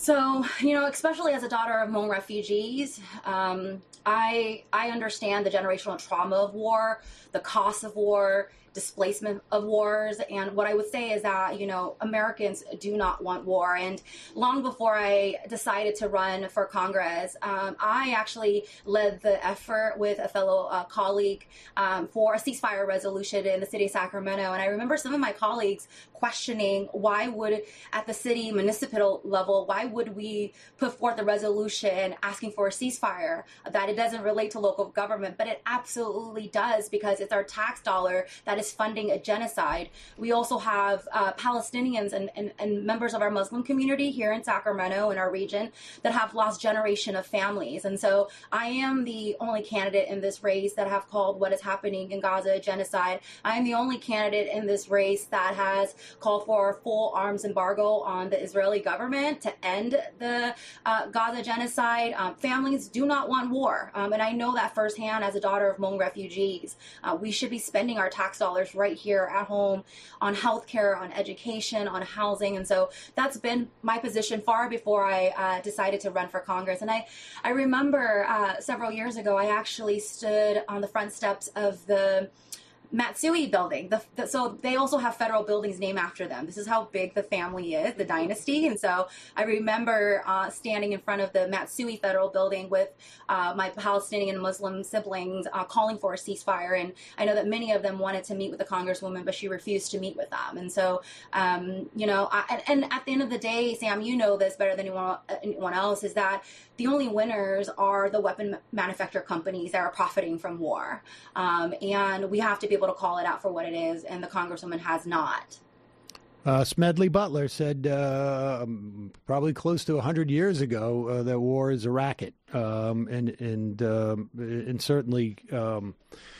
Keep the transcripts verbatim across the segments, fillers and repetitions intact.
So, you know, especially as a daughter of Hmong refugees, um, I I understand the generational trauma of war, the cost of war, displacement of wars. And what I would say is that, you know, Americans do not want war. And long before I decided to run for Congress, um, I actually led the effort with a fellow uh, colleague um, for a ceasefire resolution in the city of Sacramento. And I remember some of my colleagues questioning why would, at the city municipal level, why would we put forth a resolution asking for a ceasefire, that it doesn't relate to local government, but it absolutely does, because it's our tax dollar that is funding a genocide. We also have uh, Palestinians and, and, and members of our Muslim community here in Sacramento, in our region, that have lost generation of families. And so I am the only candidate in this race that have called what is happening in Gaza a genocide. I am the only candidate in this race that has called for a full arms embargo on the Israeli government to end the uh, Gaza genocide. Um, families do not want war. Um, and I know that firsthand as a daughter of Hmong refugees. Uh, we should be spending our tax dollars right here at home on healthcare, on education, on housing. And so that's been my position far before I uh, decided to run for Congress. And I, I remember uh, several years ago, I actually stood on the front steps of the Matsui building. The, the, so they also have federal buildings named after them. This is how big the family is, the dynasty. And so I remember uh, standing in front of the Matsui federal building with uh, my Palestinian and Muslim siblings uh, calling for a ceasefire. And I know that many of them wanted to meet with the Congresswoman, but she refused to meet with them. And so, um, you know, I, and, and at the end of the day, Sam, you know this better than anyone, anyone else, is that the only winners are the weapon manufacturer companies that are profiting from war. Um, and we have to be able to call it out for what it is, and the Congresswoman has not. Uh, Smedley Butler said uh, probably close to one hundred years ago uh, that war is a racket. Um, and and, um, and certainly um,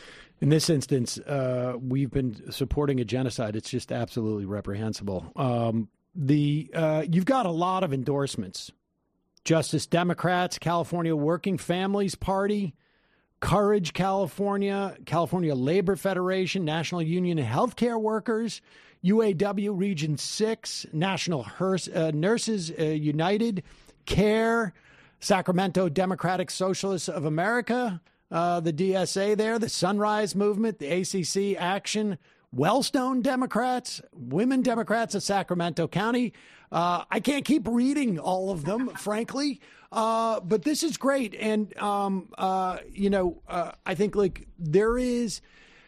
in this instance, uh, we've been supporting a genocide. It's just absolutely reprehensible. Um, the uh, you've got a lot of endorsements. Justice Democrats, California Working Families Party, Courage California, California Labor Federation, National Union of Healthcare Workers, U A W Region six, National Hers- uh, Nurses uh, United, CARE, Sacramento Democratic Socialists of America, uh, the D S A there, the Sunrise Movement, the A C C Action, Wellstone Democrats, Women Democrats of Sacramento County. Uh, I can't keep reading all of them, frankly, uh, but this is great. And, um, uh, you know, uh, I think like there is.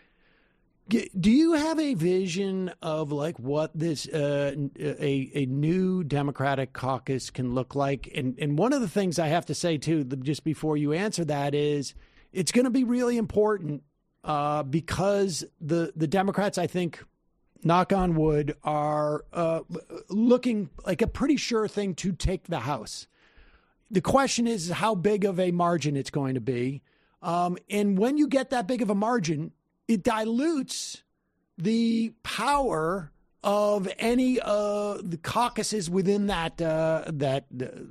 Do you have a vision of like what this uh, a a new Democratic caucus can look like? And and one of the things I have to say, too, just before you answer that is it's going to be really important uh, because the the Democrats, I think, knock on wood, are uh, looking like a pretty sure thing to take the House. The question is how big of a margin it's going to be. Um, and when you get that big of a margin, it dilutes the power of any uh, the caucuses within that uh, that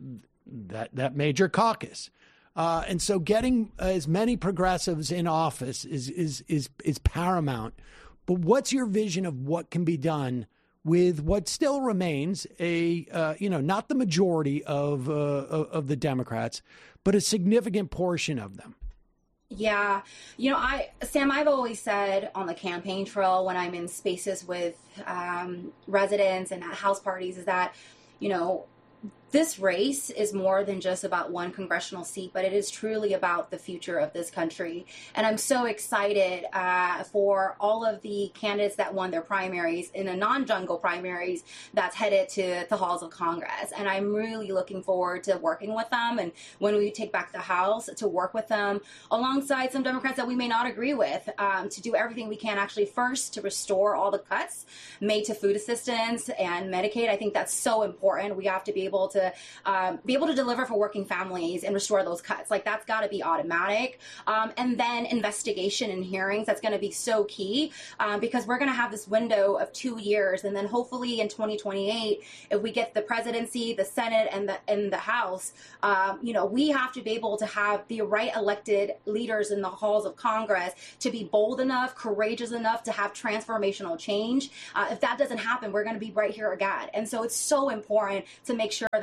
that that major caucus. Uh, and so getting as many progressives in office is is is is paramount. But what's your vision of what can be done with what still remains a, uh, you know, not the majority of, uh, of the Democrats, but a significant portion of them? Yeah. You know, I, Sam, I've always said on the campaign trail when I'm in spaces with um, residents and at house parties is that, you know, this race is more than just about one congressional seat, but it is truly about the future of this country. And I'm so excited uh, for all of the candidates that won their primaries in a non-jungle primaries that's headed to the halls of Congress. And I'm really looking forward to working with them. And when we take back the House, to work with them alongside some Democrats that we may not agree with, um, to do everything we can actually first to restore all the cuts made to food assistance and Medicaid. I think that's so important. We have to be able to to um, be able to deliver for working families and restore those cuts. Like that's got to be automatic. Um, and then investigation and hearings, that's going to be so key um, because we're going to have this window of two years. And then hopefully in twenty twenty-eight, if we get the presidency, the Senate, and the, and the House, um, you know, we have to be able to have the right elected leaders in the halls of Congress to be bold enough, courageous enough to have transformational change. Uh, if that doesn't happen, we're going to be right here again. And so it's so important to make sure that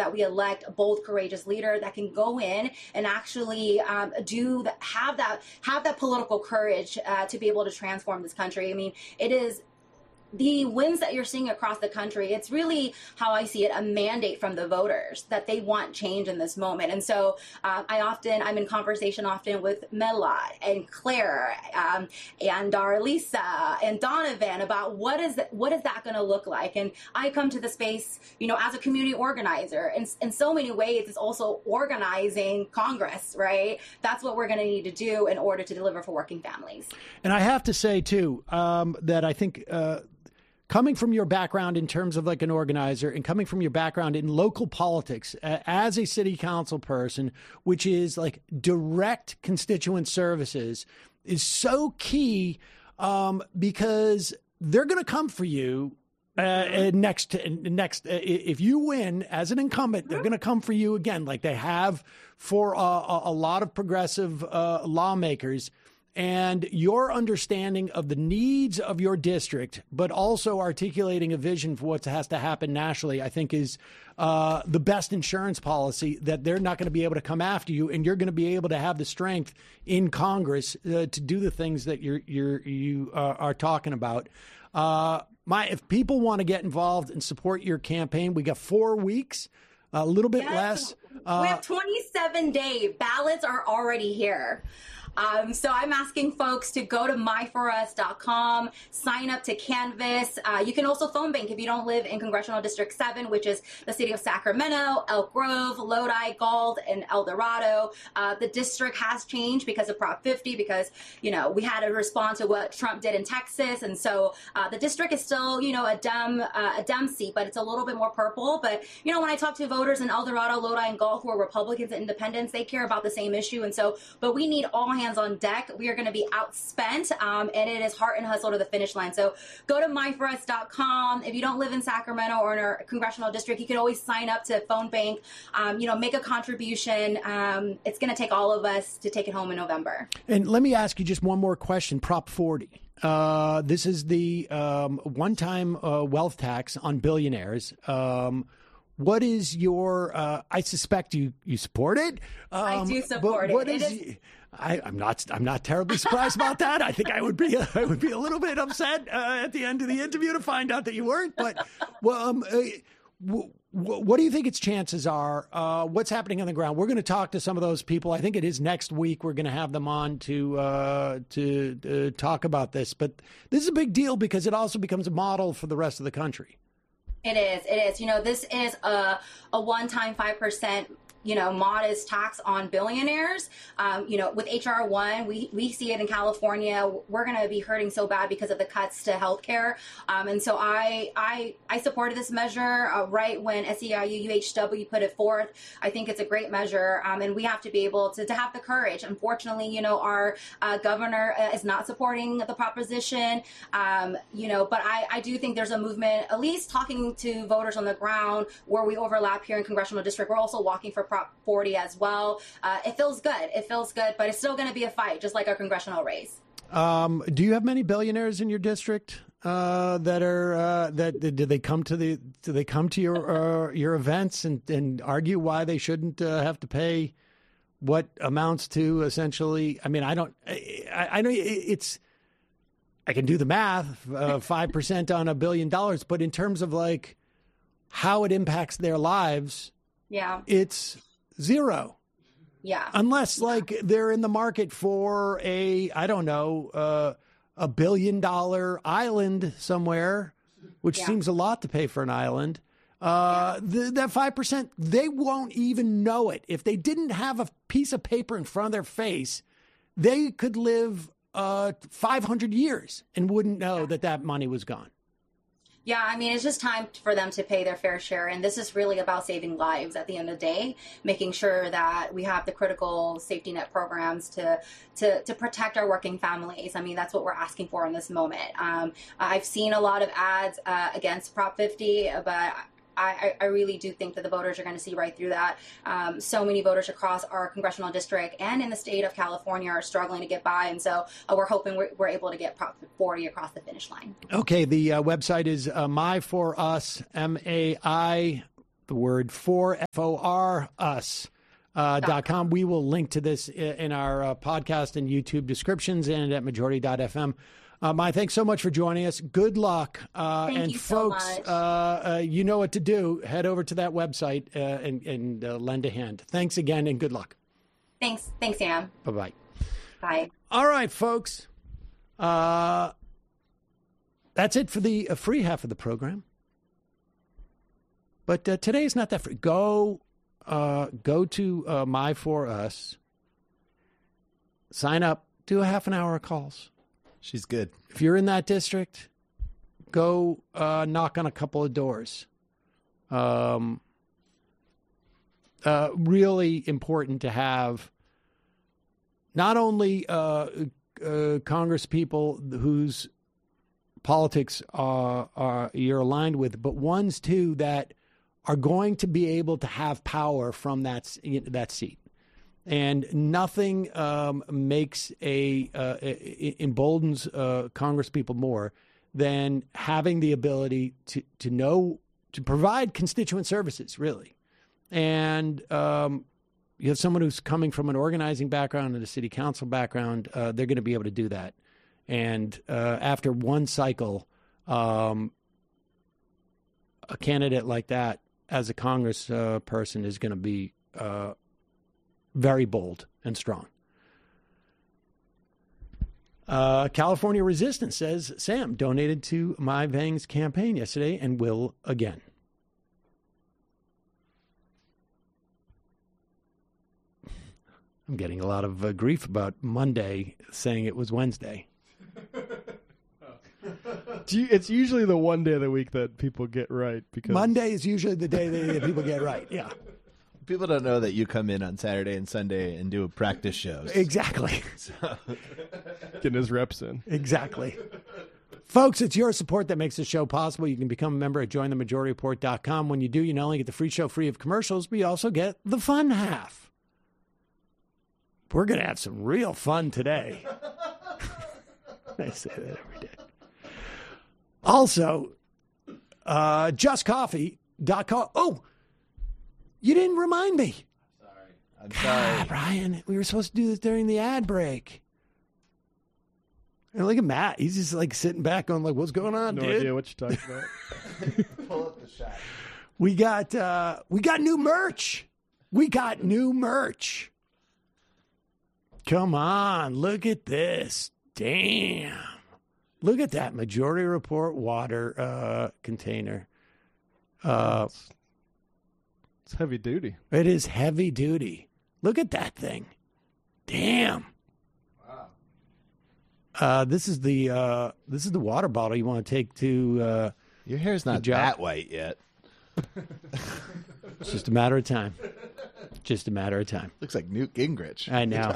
that we elect a bold, courageous leader that can go in and actually um, do the, have that have that political courage uh, to be able to transform this country. I mean, it is the wins that you're seeing across the country, it's really how I see it, a mandate from the voters that they want change in this moment. And so uh, I often, I'm in conversation often with Melot and Claire um, and Darlisa and Donovan about what is that, what is that going to look like? And I come to the space, you know, as a community organizer. And in so many ways, it's also organizing Congress, right? That's what we're going to need to do in order to deliver for working families. And I have to say, too, um, that I think uh, coming from your background in terms of like an organizer and coming from your background in local politics uh, as a city council person, which is like direct constituent services, is so key um, because they're going to come for you. Uh, next, next, uh, if you win as an incumbent, they're going to come for you again, like they have for uh, a, a lot of progressive uh, lawmakers. And your understanding of the needs of your district, but also articulating a vision for what has to happen nationally, I think is uh, the best insurance policy that they're not going to be able to come after you, and you're going to be able to have the strength in Congress uh, to do the things that you're you're you uh, are talking about. Uh, my, if people want to get involved and support your campaign, we got four weeks, a little bit yes, less. Uh, we have twenty-seven days. Ballots are already here. Um, so I'm asking folks to go to my for us dot com, sign up to Canvass. Uh, you can also phone bank if you don't live in Congressional District seven, which is the city of Sacramento, Elk Grove, Lodi, Galt, and El Dorado. Uh, the district has changed because of Prop fifty, because, you know, we had to respond to what Trump did in Texas. And so uh, the district is still, you know, a Dem, uh, a Dem seat, but it's a little bit more purple. But, you know, when I talk to voters in El Dorado, Lodi, and Galt who are Republicans and independents, they care about the same issue. And so, but we need all hands on deck. We are going to be outspent, um, and it is heart and hustle to the finish line. So go to my for us dot com. If you don't live in Sacramento or in our congressional district, you can always sign up to phone bank, um, you know, make a contribution. Um, it's going to take all of us to take it home in November. And let me ask you just one more question. Prop forty. Uh, this is the um, one-time uh, wealth tax on billionaires. Um, What is your, uh, I suspect you, you support it. Um, I do support what it. Is, it is- I, I'm not, I'm not terribly surprised about that. I think I would be, I would be a little bit upset uh, at the end of the interview to find out that you weren't. But, well, um, uh, w- w- what do you think its chances are? Uh, what's happening on the ground? We're going to talk to some of those people. I think it is next week. We're going to have them on to, uh, to uh, talk about this. But this is a big deal because it also becomes a model for the rest of the country. It is. It is. You know, this is a, a one-time five percent, you know, modest tax on billionaires. Um, you know, with H R one, we, we see it in California. We're going to be hurting so bad because of the cuts to healthcare. Um, and so I I, I supported this measure uh, right when S E I U U H W put it forth. I think it's a great measure, um, and we have to be able to, to have the courage. Unfortunately, you know, our uh, governor is not supporting the proposition, um, you know, but I, I do think there's a movement, at least talking to voters on the ground where we overlap here in Congressional District. We're also walking for Prop forty as well. Uh, it feels good. It feels good, but it's still going to be a fight, just like our congressional race. Um, do you have many billionaires in your district uh, that are uh, that do they come to the do they come to your uh, your events and, and argue why they shouldn't uh, have to pay what amounts to essentially? I mean, I don't. I, I know it's. I can do the math. Uh, Five percent on a billion dollars, but in terms of like how it impacts their lives, yeah, it's zero. Yeah. Unless, yeah. like, they're in the market for a, I don't know, uh, a billion dollar island somewhere, which yeah. seems a lot to pay for an island. Uh, yeah. the, that five percent, they won't even know it. If they didn't have a piece of paper in front of their face, they could live uh, five hundred years and wouldn't know yeah. that that money was gone. Yeah, I mean, it's just time for them to pay their fair share. And this is really about saving lives at the end of the day, making sure that we have the critical safety net programs to to, to protect our working families. I mean, that's what we're asking for in this moment. Um, I've seen a lot of ads uh, against Prop fifty, but I, I really do think that the voters are going to see right through that. Um, so many voters across our congressional district and in the state of California are struggling to get by. And so uh, we're hoping we're, we're able to get Prop forty across the finish line. Okay. The uh, website is uh, My For Us, M A I the word for, F O R, us. Uh, dot com. We will link to this in our uh, podcast and YouTube descriptions and at majority dot f m. Uh, Mai, thanks so much for joining us. Good luck. Uh, Thank and you folks, so much. Uh, uh, you know what to do. Head over to that website uh, and, and uh, lend a hand. Thanks again and good luck. Thanks. Thanks, Sam. Bye-bye. Bye. All right, folks. Uh, that's it for the uh, free half of the program. But uh, today is not that free. Go, uh, go to uh, My For Us. Sign up. Do a half an hour of calls. She's good. If you're in that district, go uh, knock on a couple of doors. Um, uh, really important to have not only uh, uh, Congress people whose politics are, are you're aligned with, but ones too that are going to be able to have power from that that seat. And nothing um, makes a uh, emboldens uh, Congress people more than having the ability to to know to provide constituent services, really. And um, you have someone who's coming from an organizing background and a city council background. Uh, they're going to be able to do that. And uh, after one cycle, um, a candidate like that as a Congress uh, person is going to be Uh, very bold and strong. Uh, California Resistance says, Sam donated to Mai Vang's campaign yesterday and will again. I'm getting a lot of uh, grief about Monday saying it was Wednesday. It's usually the one day of the week that people get right. Because Monday is usually the day that people get right. Yeah. People don't know that you come in on Saturday and Sunday and do practice shows. Exactly. So. Getting his reps in. Exactly. Folks, it's your support that makes the show possible. You can become a member at join the majority report dot com. When you do, you not only get the free show free of commercials, but you also get the fun half. We're going to have some real fun today. I say that every day. Also, uh, just coffee dot com. Oh, you didn't remind me. Sorry. I'm God, sorry. Brian, we were supposed to do this during the ad break. And look at Matt. He's just like sitting back going like, what's going on, No dude? idea what you're talking about. Pull up the shot. We got uh, we got new merch. We got new merch. Come on, look at this. Damn. Look at that Majority Report water uh, container. Uh, it's, it's heavy duty. it is heavy duty. Look at that thing. Damn. Wow. Uh, this is the uh, this is the water bottle you want to take to. Uh, Your hair's not Good job. that white yet. it's just a matter of time. Just a matter of time. Looks like Newt Gingrich. I know.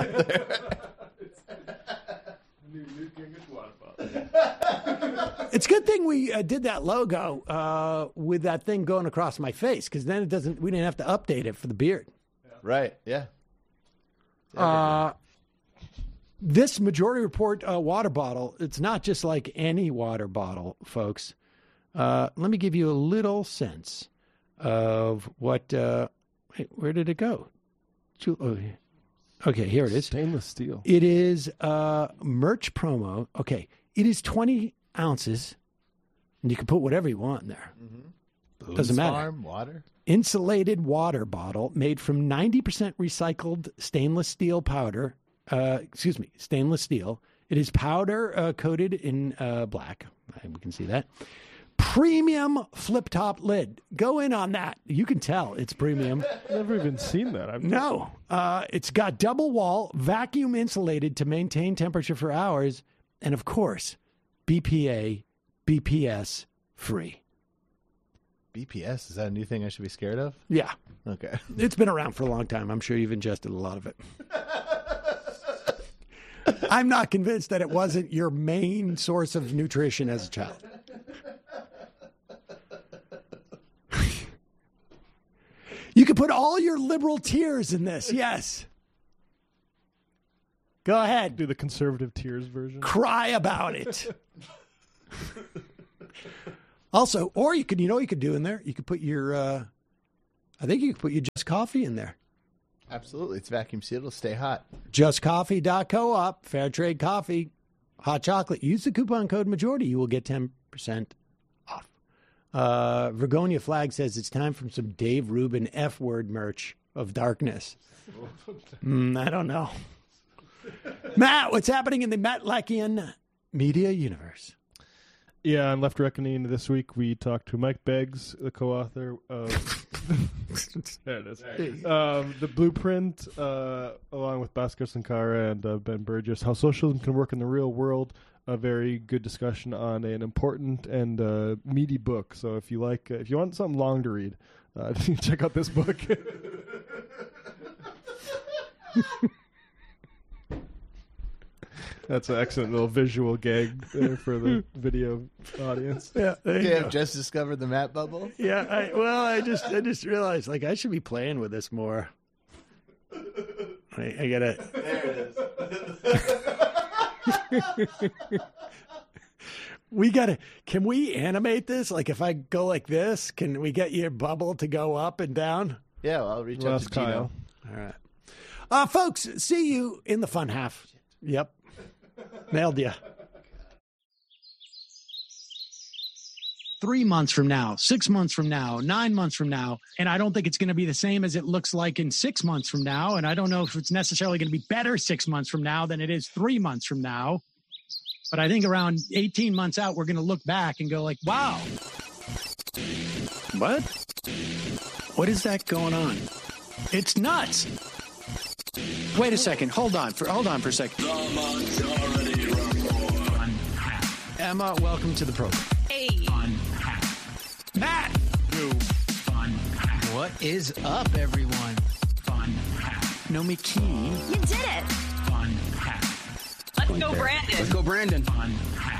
It's a good thing we uh, did that logo uh, with that thing going across my face, because then it doesn't. We didn't have to update it for the beard. Right, yeah. Uh, this Majority Report uh, water bottle, it's not just like any water bottle, folks. Uh, let me give you a little sense of what. Uh, wait, where did it go? Ju- oh, yeah. Okay, here it is. Stainless steel. It is uh, merch promo. Okay, it is twenty ounces, and you can put whatever you want in there. Mm-hmm. Doesn't matter. Farm, water. Insulated water bottle made from ninety percent recycled stainless steel powder. Uh, excuse me, stainless steel. It is powder uh, coated in uh, black. We can see that. Premium flip top lid. Go in on that. You can tell it's premium. I've never even seen that. I've No, uh, it's got double wall, vacuum insulated to maintain temperature for hours, and of course, B P A, B P S free. B P S, is that a new thing I should be scared of? Yeah, Okay. it's been around for a long time. I'm sure you've ingested a lot of it. I'm not convinced that it wasn't your main source of nutrition as a child. You could put all your liberal tears in this. Yes. Go ahead. do the conservative tears version. Cry about it. Also, or you could, you know what you could do in there? You could put your uh, I think you could put your Just Coffee in there. Absolutely. It's vacuum sealed. It'll stay hot. just coffee dot coop, fair trade coffee, hot chocolate. Use the coupon code majority. You will get ten percent off. Uh, Vergonia Flag says it's time for some Dave Rubin F-word merch of darkness. mm, I don't know. Matt, what's happening in the Matt Lackian media universe? Yeah, on Left Reckoning this week, we talked to Mike Beggs, the co-author of there it is, um, The Blueprint, uh, along with Bhaskar Sankara and uh, Ben Burgess, How Socialism Can Work in the Real World. A very good discussion on an important and uh, meaty book. So if you like, uh, if you want something long to read, uh, check out this book. That's an excellent little visual gag there for the video audience. Yeah, there You you have go. just discovered the Matt bubble. Yeah, I, well, I just I just realized like I should be playing with this more. I, I gotta. There it is. We gotta. Can we animate this? Like, if I go like this, can we get your bubble to go up and down? Yeah, well, I'll reach Well, out that's to Gino. Kyle. All right, uh, folks. See you in the fun half. Yep, nailed ya. Three months from now, six months from now, nine months from now. And I don't think it's going to be the same as it looks like in six months from now. And I don't know if it's necessarily going to be better six months from now than it is three months from now. But I think around eighteen months out, we're going to look back and go like, wow. What? What is that going on? It's nuts. Wait a second. Hold on for hold on for a second. Emma, welcome to the program. Hey. Matt. You. Fun. What is up, everyone? Fun. Nomi Keene. You did it. Fun. Let's go, Brandon. Let's go, Brandon. Fun.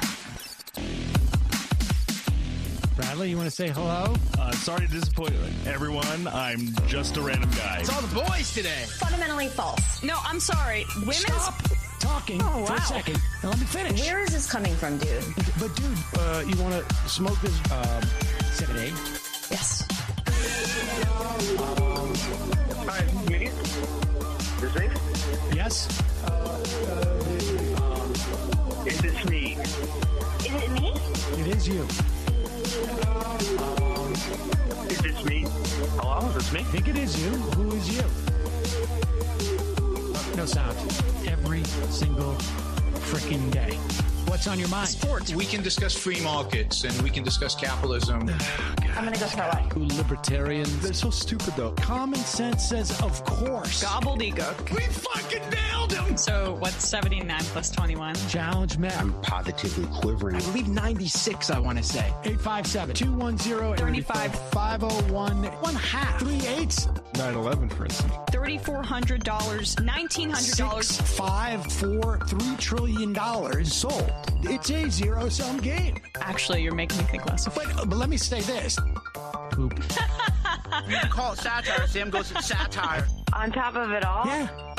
Bradley, you want to say hello? Uh, sorry to disappoint everyone. I'm just a random guy. It's all the boys today. Fundamentally false. No, I'm sorry. Women's. Stop talking Oh, for wow. a second. Now let me finish. Where is this coming from, dude? But dude, uh, you want to smoke this? Um, Seven eight. Yes. Hi, me? Is this? Yes. Is this me? Is it me? It is you. Is this me? Hello, is this me? I think it is you. Who is you? Uh, no sound. Every single freaking day. What's on your mind? Sports. We can discuss free markets and we can discuss capitalism. I'm gonna go throw up. Who libertarians? They're so stupid, though. Common sense says, of course. Gobbledygook. We fucking nailed him. So what's seventy-nine plus twenty-one? Challenge Matt. I'm positively quivering. I believe ninety-six, I want to say. eight five seven, two one zero, thirty-five. five oh one, one half. Three eights. nine eleven, for instance. thirty-four hundred dollars, nineteen hundred dollars. Six, five, four, three trillion dollars sold. It's a zero-sum game. Actually, you're making me think less of it. But, but let me say this. Poop. You can call it satire. Sam goes, it's satire. On top of it all, Yeah.